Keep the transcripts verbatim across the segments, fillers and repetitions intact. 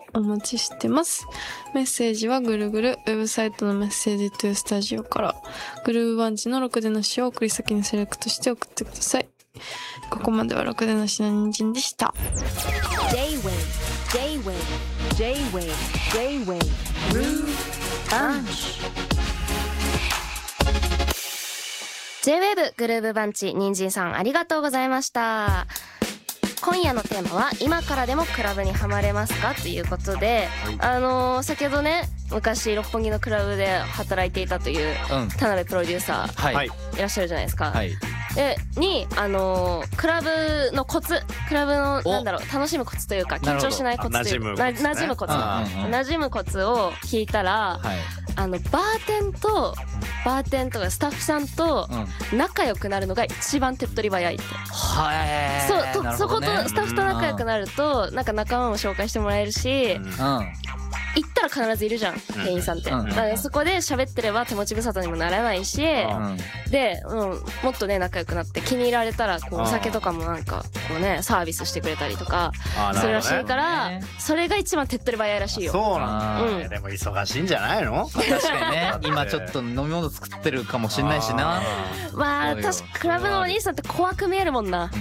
お待ちしてます。メッセージはぐるぐるウェブサイトのメッセージトゥースタジオからグルーブバンチのろくでなしを送り先にセレクトして送ってください。ここまではろくでなしの人参でした。 J-Wave J-Wave J-Wave J-Wave Groove Punch J-Wave グルーブバンチ人参さんありがとうございました。今夜のテーマは今からでもクラブにハマれますかということで、あのー、先ほどね昔六本木のクラブで働いていたという田辺プロデューサー、はい、いらっしゃるじゃないですか、はい、でに、あのー、クラブのコツ、クラブのなんだろう楽しむコツというか緊張しないコツというか馴染むコツ馴染むコツを聞いたら、はい、あのバーテンとバーテンとかスタッフさんと仲良くなるのが一番手っ取り早いって、うん、そうと、ね、そことスタッフと仲良くなるとなんか仲間も紹介してもらえるし、うん、行ったら必ずいるじゃん店員さんって、うん、だからそこで喋ってれば手持ち無沙汰にもならないし、うん、で、うん、もっとね仲良くなって気に入られたらこうお酒とかもなんかこうねサービスしてくれたりとかするらしいから、ね、それが一番手っ取り早いらしいよ。 そうなんだ、うん、でも忙しいんじゃないの？ 確かにね今ちょっと飲み物作ってるかもしれないしな。 まあ確かクラブのお兄さんって怖く見えるもんな、うん、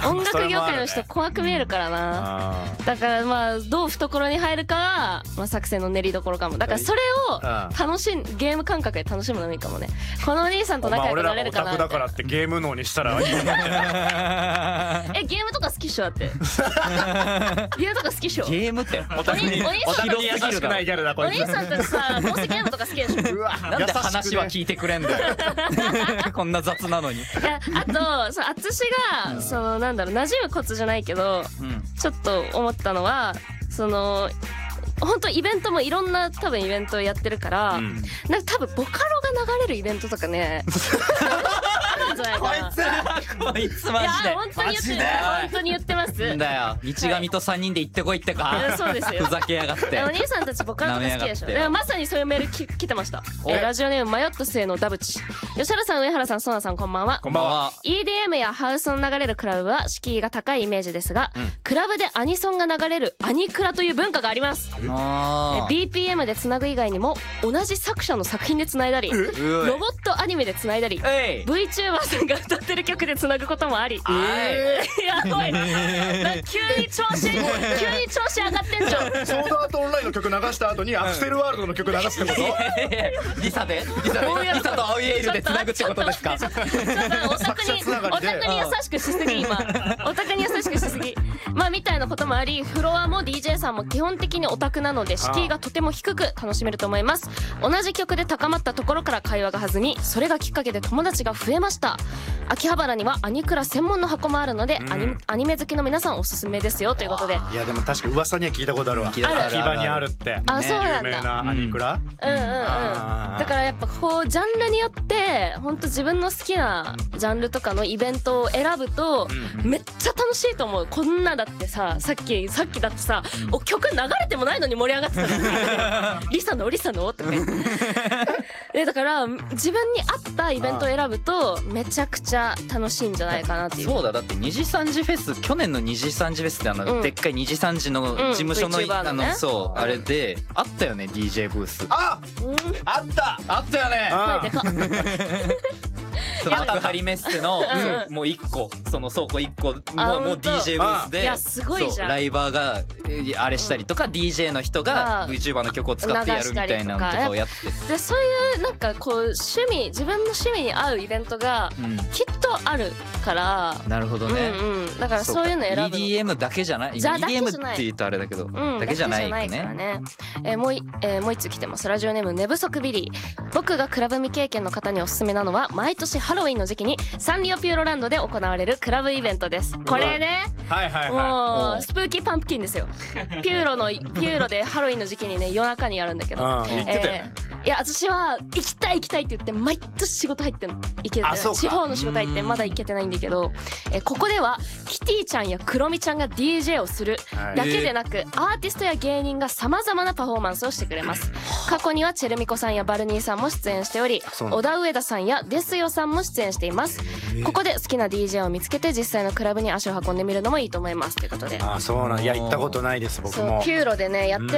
音楽業界の人怖く見えるからな、うん、だからまあどう懐に入るかは、まあ、作戦の練りどころかも。だからそれを楽しんゲーム感覚で楽しむのもいいかもね。このお兄さんと仲良くなれるかなって。 俺らがオタクだからってゲーム脳にしたらいいよえゲームとか好きっしょだってゲームとか好きっしょ。 ゲームってオタクにオタクに優しくないギャルだこいつ。 お兄さんたちさどうせゲームとか好きでしょ。うわなんで話は聞いてくれんだよこんな雑なのに。いやあとそう私が、うん、そのなんだろう馴染むコツじゃないけど、うん、ちょっと思ったのはその本当イベントもいろんな多分イベントをやってるから、うん、なんか多分ボカロが流れるイベントとかねこいつこいつマジで本当に言って本当に言ってます。 んだよ道上とさんにんで行ってこいってか、はい、そうですよふざけやがってお兄さんたちボカロとか好きでしょ。でもまさにそういうメールき来てました。えラジオネームマヨット星のダブチ。吉原さん上原さんソナさんこんばんは。 こんばんは。 イーディーエム やハウスの流れるクラブは敷居が高いイメージですが、うん、クラブでアニソンが流れるアニクラという文化があります。あ ビーピーエム でつなぐ以外にも同じ作者の作品でつないだりロボットアニメでつないだり VTuber さんが歌ってる曲でつなぐこともあり、えー、やばいなんか急に調子急に調子上がってんじゃん。 ソードアートオンラインの曲流した後にアクセルワールドの曲流すってこと？ リサでリサでリサと青いエールでつなぐってことですか？ ちょっとオタクにオタクに優しくしすぎ今オタクに優しくしすぎまあみたいなこともあり、フロアも ディージェー さんも基本的にオタクなので敷居がとても低く楽しめると思います。同じ曲で高まったところから会話が弾み、それがきっかけで友達が増えました。秋葉原にはアニクラ専門の箱もあるので、うん、アニ、アニメ好きの皆さんおすすめですよということで。 いやでも確か噂には聞いたことあるわ。秋葉にあるって。 あ、そうなんだ。 有名なアニクラ。 うんうんうん。だからやっぱこうジャンルによって本当自分の好きなジャンルとかのイベントを選ぶとめっちゃ楽しいと思う。こんなだってさ、さっきさっきだってさ、お曲流れてもないのに盛り上がってたのリサのリサのとかでだから自分に合ったイベントを選ぶとめちゃくちゃ楽しいんじゃないかなっていう。 そうだ、だってにじさんじフェス、去年のにじさんじフェスってあの、うん、でっかいにじさんじの事務所の、うん、あの、ね、そう、うん、あれであったよね ディージェー ブース。 あ、うん、あったあったよね。 声でか幕張メッセのもういっこ、その倉庫いっこももう ディージェー ブースで、 いやすごいじゃん。 ライバーがあれしたりとか、 ディージェー の人が VTuber の曲を使ってやるみたいなのとかをやってで、そういうなんかこう趣味、自分の趣味に合うイベントがきっとあるから、 うん、なるほどね、 うんうん、だからそういうの選ぶのイーディーエム だけじゃない、 イーディーエム って言うとあれだけど、うん、だけじゃないよね。 ね、えー、もうい、えー、もう一つ来てます。ラジオネーム寝不足ビリー。僕がクラブ未経験の方におすすめなのは、毎年ハロウィンの時期にサンリオピューロランドで行われるクラブイベントです。これね、 はいはいはい、 もうスプーキーパンプキンですよ。ピューロのピューロでハロウィンの時期にね夜中にやるんだけど、 うん、言ってたよ、 えー、いや私は行きたい行きたいって言って毎年仕事入ってんの、行けてない、地方の仕事入ってまだ行けてないんだけど、えー、ここではキティちゃんやクロミちゃんが ディージェー をするだけでなく、アーティストや芸人がさまざまなパフォーマンスをしてくれます。過去にはチェルミコさんやバルニーさんも出演しており、小田上田さんやデスヨさんも出演しています。ここで好きな ディージェー を見つけて実際のクラブに足を運んでみるのもいいと思いますということで。 あ、そうなん、いや行ったことないです僕も。 ピューロでねやって